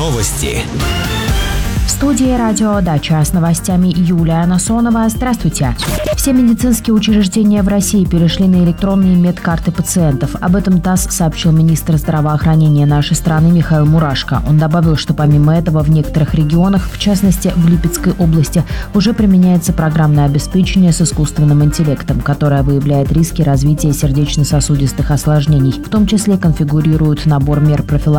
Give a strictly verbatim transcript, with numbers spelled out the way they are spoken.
Новости. В студии «Радио Дача» с новостями Юлия Насонова. Здравствуйте. Все медицинские учреждения в России перешли на электронные медкарты пациентов. Об этом ТАСС сообщил министр здравоохранения нашей страны Михаил Мурашко. Он добавил, что помимо этого в некоторых регионах, в частности в Липецкой области, уже применяется программное обеспечение с искусственным интеллектом, которое выявляет риски развития сердечно-сосудистых осложнений, в том числе конфигурирует набор мер профилактики